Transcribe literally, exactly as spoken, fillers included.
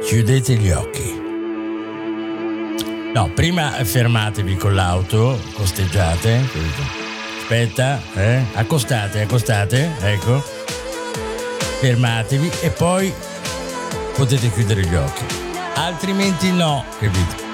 chiudete gli occhi. No, prima fermatevi con l'auto, costeggiate. Aspetta, eh? Accostate, accostate, ecco. Fermatevi e poi potete chiudere gli occhi. Altrimenti no, capito?